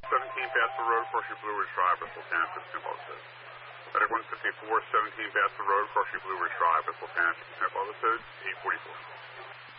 17 Bassville Road, crossing Blue Ridge Drive, with Lieutenant 15 Altitude. Medic 154, 17 Bassville Road, crossing Blue Ridge Drive, with Lieutenant 15 Altitude, 844.